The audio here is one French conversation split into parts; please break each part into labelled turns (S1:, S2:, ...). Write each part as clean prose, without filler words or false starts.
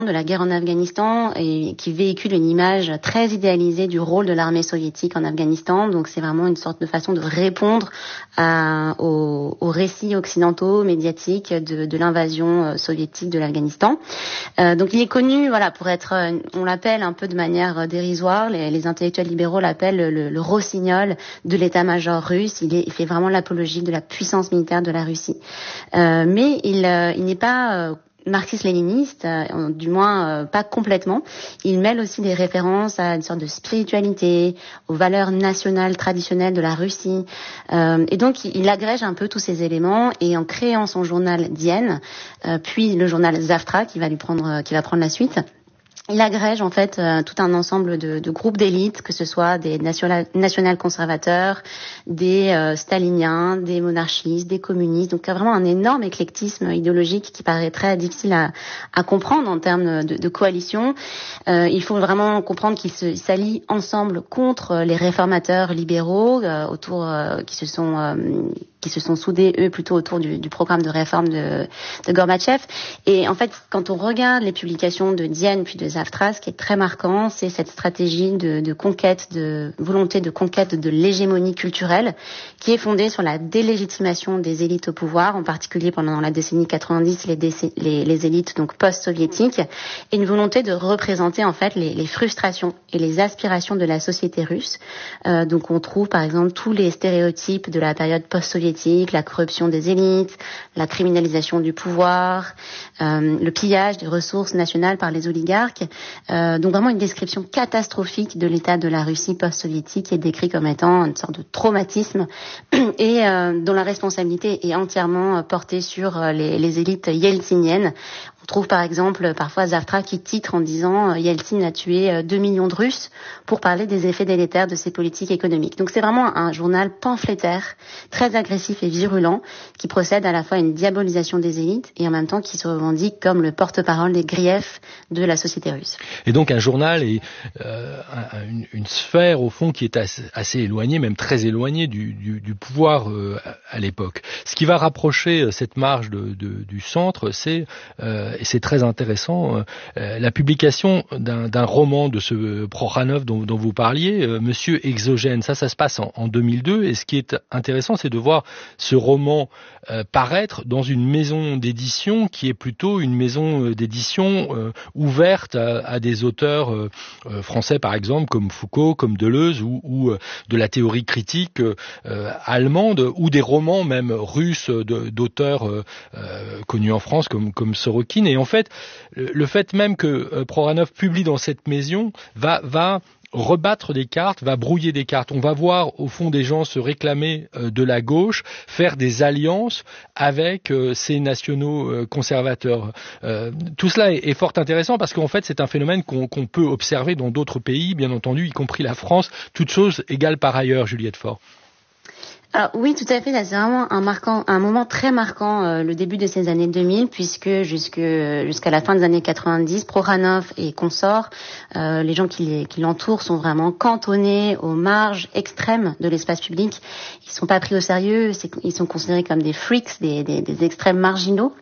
S1: de la guerre en Afghanistan et qui véhicule une image très idéalisée du rôle de l'armée soviétique en Afghanistan. Donc c'est vraiment une sorte de façon de répondre aux récits occidentaux médiatiques de l'invasion soviétique de l'Afghanistan. Donc il est connu, voilà, pour être, on l'appelle un peu de manière dérisoire, les intellectuels libéraux l'appellent le rossignol de l'état-major russe. Il fait vraiment l'apologie de la puissance militaire de la Russie. Mais il n'est pas marxiste-léniniste, du moins pas complètement. Il mêle aussi des références à une sorte de spiritualité, aux valeurs nationales traditionnelles de la Russie. Et donc il agrège un peu tous ces éléments et en créant son journal Dien, puis le journal Zavtra qui va prendre la suite. Il agrège en fait tout un ensemble de groupes d'élites, que ce soit des national-conservateurs, des staliniens, des monarchistes, des communistes. Donc il y a vraiment un énorme éclectisme idéologique qui paraît très difficile à comprendre en termes de coalition. Il faut vraiment comprendre qu'ils s'allient ensemble contre les réformateurs libéraux qui se sont soudés, eux, plutôt autour du programme de réforme de Gorbatchev. Et en fait, quand on regarde les publications de Dien puis de Zavtra, ce qui est très marquant, c'est cette stratégie de conquête, de volonté de conquête de l'hégémonie culturelle, qui est fondée sur la délégitimation des élites au pouvoir, en particulier pendant la décennie 90, les élites donc post-soviétiques, et une volonté de représenter en fait les frustrations et les aspirations de la société russe. Donc on trouve par exemple tous les stéréotypes de la période post-soviétique, la corruption des élites, la criminalisation du pouvoir, le pillage des ressources nationales par les oligarques. Donc vraiment une description catastrophique de l'état de la Russie post-soviétique est décrit comme étant une sorte de traumatisme et dont la responsabilité est entièrement portée sur les élites yeltsiniennes. On trouve par exemple parfois Zavtra qui titre en disant Yeltsin a tué 2 millions de Russes pour parler des effets délétères de ses politiques économiques. Donc c'est vraiment un journal pamphlétaire, très agressif et virulent, qui procède à la fois à une diabolisation des élites et en même temps qui se revendique comme le porte-parole des griefs de la société russe.
S2: Et donc un journal est une sphère au fond qui est assez éloignée, même très éloignée du pouvoir à l'époque. Ce qui va rapprocher cette marge du centre, c'est et c'est très intéressant, la publication d'un roman de ce Prokhanov dont vous parliez, Monsieur Exogène. Ça se passe en 2002, et ce qui est intéressant, c'est de voir ce roman paraître dans une maison d'édition qui est plutôt une maison d'édition ouverte à des auteurs français, par exemple, comme Foucault, comme Deleuze, ou de la théorie critique allemande, ou des romans même russes d'auteurs connus en France, comme Sorokin. Et en fait, le fait même que Prokhanov publie dans cette maison va rebattre des cartes, va brouiller des cartes. On va voir au fond des gens se réclamer de la gauche, faire des alliances avec ces nationaux conservateurs. Tout cela est fort intéressant parce qu'en fait c'est un phénomène qu'on peut observer dans d'autres pays, bien entendu, y compris la France, toutes choses égales par ailleurs, Juliette Faure.
S1: Alors oui, tout à fait. Là, c'est vraiment un moment très marquant, le début de ces années 2000, puisque jusqu'à la fin des années 90, Prokhanov et consorts, les gens qui l'entourent sont vraiment cantonnés aux marges extrêmes de l'espace public. Ils sont pas pris au sérieux. Ils sont considérés comme des freaks, des extrêmes marginaux.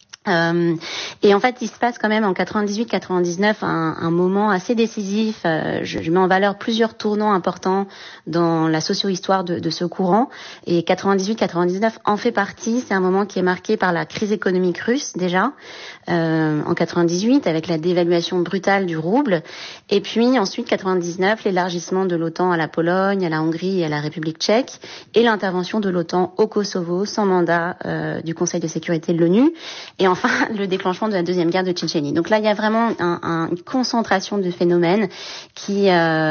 S1: Et en fait, il se passe quand même en 98-99 un moment assez décisif. Je mets en valeur plusieurs tournants importants dans la socio-histoire de ce courant. Et 98-99 en fait partie. C'est un moment qui est marqué par la crise économique russe déjà, en 98, avec la dévaluation brutale du rouble. Et puis ensuite, 99, l'élargissement de l'OTAN à la Pologne, à la Hongrie et à la République tchèque, et l'intervention de l'OTAN au Kosovo sans mandat du Conseil de sécurité de l'ONU. Et enfin, le déclenchement de la deuxième guerre de Tchétchénie. Donc là, il y a vraiment une concentration de phénomènes qui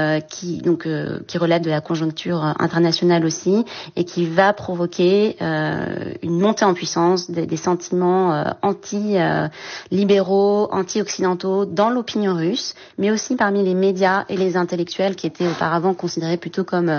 S1: relève de la conjoncture internationale aussi, et qui va provoquer une montée en puissance des sentiments anti-libéraux, anti-occidentaux dans l'opinion russe, mais aussi parmi les médias et les intellectuels qui étaient auparavant considérés plutôt comme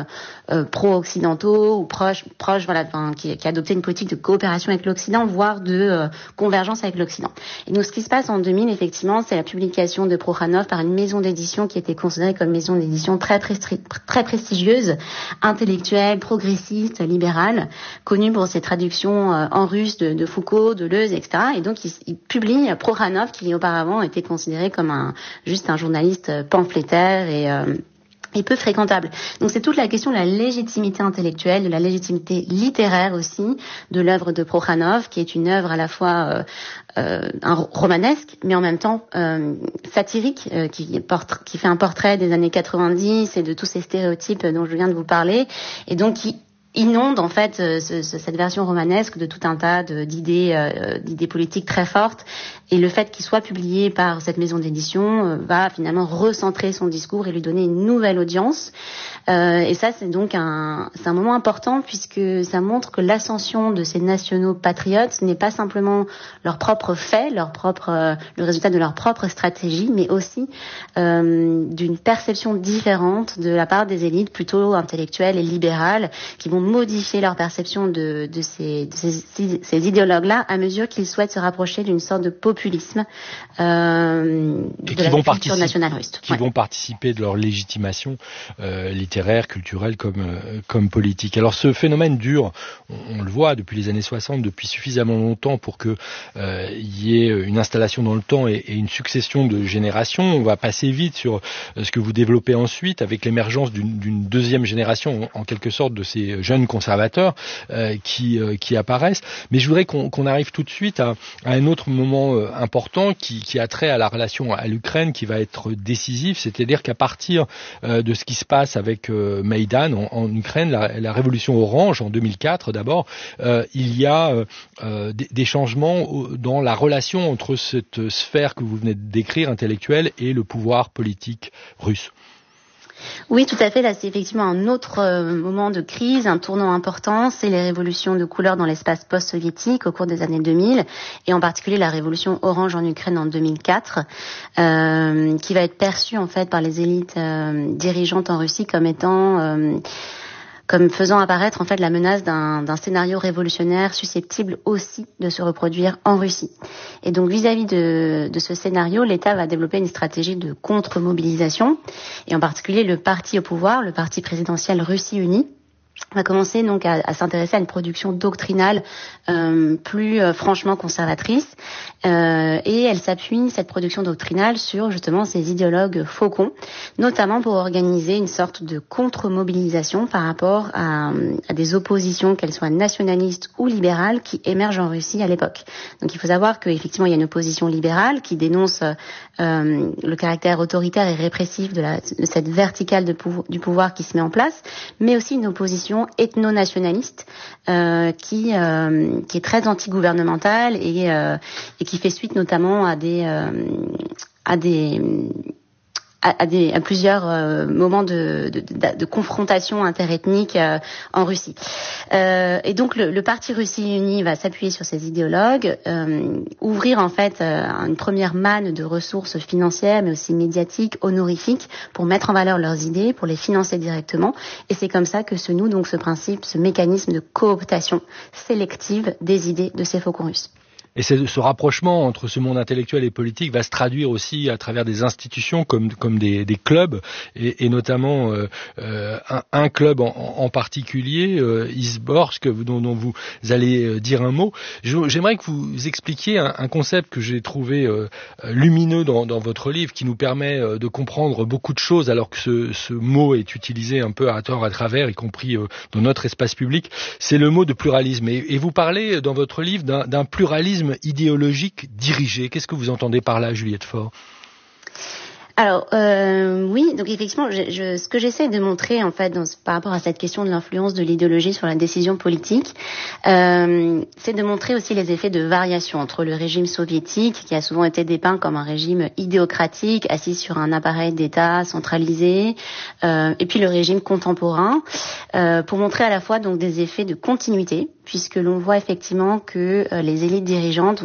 S1: pro-occidentaux ou proches, voilà, qui adoptaient une politique de coopération avec l'Occident, voire de convergence alliance avec l'Occident. Et donc ce qui se passe en 2000, effectivement, c'est la publication de Prokhanov par une maison d'édition qui était considérée comme maison d'édition très prestigieuse, intellectuelle, progressiste, libérale, connue pour ses traductions en russe de Foucault, de Deleuze, etc. Et donc il publie Prokhanov, qui auparavant était considéré comme juste un journaliste pamphlétaire et peu fréquentable. Donc c'est toute la question de la légitimité intellectuelle, de la légitimité littéraire aussi de l'œuvre de Prokhanov, qui est une œuvre à la fois romanesque, mais en même temps satirique, qui fait un portrait des années 90 et de tous ces stéréotypes dont je viens de vous parler, et donc qui inonde en fait cette version romanesque de tout un tas d'idées politiques très fortes, et le fait qu'il soit publié par cette maison d'édition va finalement recentrer son discours et lui donner une nouvelle audience, et ça c'est donc un moment important, puisque ça montre que l'ascension de ces nationaux patriotes n'est pas simplement leur propre fait, le résultat de leur propre stratégie, mais aussi d'une perception différente de la part des élites plutôt intellectuelles et libérales, qui vont modifier leur perception de ces idéologues-là à mesure qu'ils souhaitent se rapprocher d'une sorte de populisme de la culture nationale russe.
S2: Qui vont participer de leur légitimation littéraire, culturelle comme politique. Alors ce phénomène dure, on le voit depuis les années 60, depuis suffisamment longtemps pour que y ait une installation dans le temps et une succession de générations. On va passer vite sur ce que vous développez ensuite avec l'émergence d'une deuxième génération en quelque sorte de ces jeunes conservateurs qui apparaissent. Mais je voudrais qu'on arrive tout de suite à un autre moment important qui a trait à la relation à l'Ukraine, qui va être décisif, c'est-à-dire qu'à partir de ce qui se passe avec Maïdan en Ukraine, la révolution orange en 2004 d'abord, il y a des changements dans la relation entre cette sphère que vous venez de décrire, intellectuelle, et le pouvoir politique russe.
S1: Oui, tout à fait. Là, c'est effectivement un autre moment de crise, un tournant important. C'est les révolutions de couleur dans l'espace post-soviétique au cours des années 2000, et en particulier la révolution orange en Ukraine en 2004, qui va être perçue en fait par les élites dirigeantes en Russie comme faisant apparaître en fait la menace d'un scénario révolutionnaire susceptible aussi de se reproduire en Russie. Et donc vis-à-vis de ce scénario, l'État va développer une stratégie de contre-mobilisation, et en particulier le parti au pouvoir, le parti présidentiel Russie Unie, va commencer donc à s'intéresser à une production doctrinale plus franchement conservatrice, et elle s'appuie, cette production doctrinale, sur justement ces idéologues faucons, notamment pour organiser une sorte de contre-mobilisation par rapport à des oppositions, qu'elles soient nationalistes ou libérales, qui émergent en Russie à l'époque. Donc il faut savoir qu'effectivement il y a une opposition libérale qui dénonce le caractère autoritaire et répressif de cette verticale du pouvoir qui se met en place, mais aussi une opposition ethno-nationaliste qui est très anti-gouvernementale et qui fait suite notamment à plusieurs moments de confrontation interethnique en Russie. Et donc le parti Russie Unie va s'appuyer sur ces idéologues, ouvrir en fait une première manne de ressources financières, mais aussi médiatiques, honorifiques, pour mettre en valeur leurs idées, pour les financer directement. Et c'est comme ça que se noue donc ce principe, ce mécanisme de cooptation sélective des idées de ces faucons russes.
S2: Et ce rapprochement entre ce monde intellectuel et politique va se traduire aussi à travers des institutions comme des clubs, et notamment un club en particulier, Izborsk, dont vous allez dire un mot. J'aimerais que vous expliquiez un concept que j'ai trouvé lumineux dans votre livre, qui nous permet de comprendre beaucoup de choses, alors que ce mot est utilisé un peu à tort, à travers, y compris dans notre espace public. C'est le mot de pluralisme. Et vous parlez dans votre livre d'un pluralisme idéologique dirigé. Qu'est-ce que vous entendez par là, Juliette Faure ?
S1: Alors oui, donc effectivement, ce que j'essaie de montrer en fait par rapport à cette question de l'influence de l'idéologie sur la décision politique, c'est de montrer aussi les effets de variation entre le régime soviétique, qui a souvent été dépeint comme un régime idéocratique, assis sur un appareil d'État centralisé, et puis le régime contemporain, pour montrer à la fois donc des effets de continuité, puisque l'on voit effectivement que les élites dirigeantes vont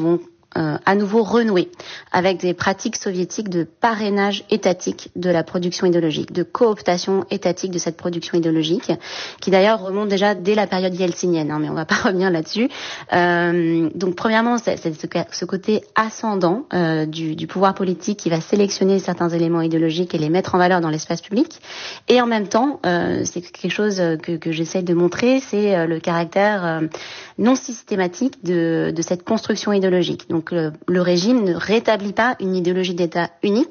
S1: à nouveau renouer avec des pratiques soviétiques de parrainage étatique de la production idéologique, de cooptation étatique de cette production idéologique, qui d'ailleurs remonte déjà dès la période yeltsinienne, mais on va pas revenir là-dessus. Donc premièrement, c'est ce côté ascendant du pouvoir politique qui va sélectionner certains éléments idéologiques et les mettre en valeur dans l'espace public. Et en même temps, c'est quelque chose que j'essaie de montrer, c'est le caractère non systématique de cette construction idéologique. Donc le régime ne rétablit pas une idéologie d'État unique,